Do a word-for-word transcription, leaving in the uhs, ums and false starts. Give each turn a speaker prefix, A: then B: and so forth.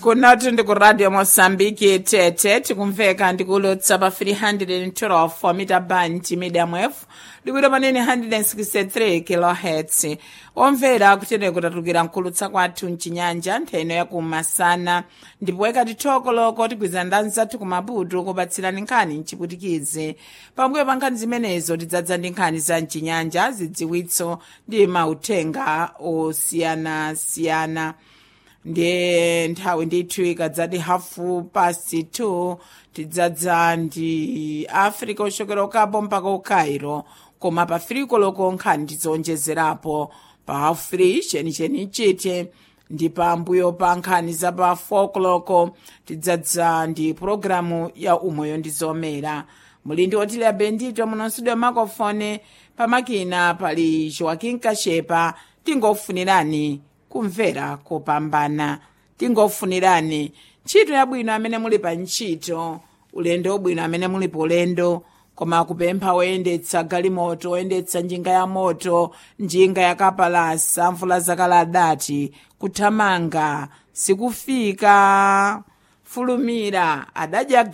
A: kunati ndi ku radio Mozambique tete tikumveka ndikulotsa pa three hundred twelve mita band medium wave likwira panene one hundred sixty-three kilohertz. Omvera kutere kutatukira nkulutsa kwathu mchinyanja ntheno ya kumasana ndipo ekati thoko loko tigwiza ndanzathu kumaputu kupatsirani nkhani mchiputikize. Pambuyo pa nkhani zimenezo tidzadza ndi nkhani za mchinyanja zidziwitso ndi mauthenga osiyanasiyana. Ndiye nthawi ndithu ikadzati hafu pasi two tidzadza ndi Africa oshokera ukapo mpaka ukairo koma pa friko loko nkhani tizonjezerapo pa half three chenicheni chite ndi pambuyo pa nkhani za pa four loko tidzadza ndi programu ya umoyo ndi zomera. Mulindi otile bendito munonsidwa makofone pamakina pali Joaquin Kashepa. Tingofunirani kumvera kopambana, tingofunirani ntchito yabwino amene muli pa ntchito, ulendo wabwino amene muli pa ulendo, koma kupempha oyendetsa galimoto, oyendetsa njinga ya moto, njinga ya kapalasa, mvula zakale adati kuthamanga sikufika, fulumira adadya